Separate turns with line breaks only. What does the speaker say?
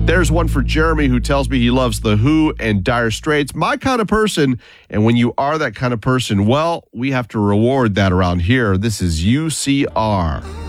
There's one for Jeremy, who tells me he loves The Who and Dire Straits. My kind of person. And when you are that kind of person, well, we have to reward that around here. This is UCR.